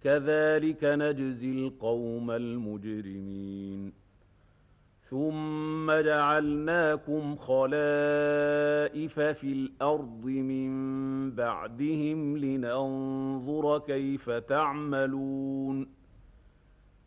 كذلك نجزي القوم المجرمين ثم جعلناكم خلائف في الأرض من بعدهم لننظر كيف تعملون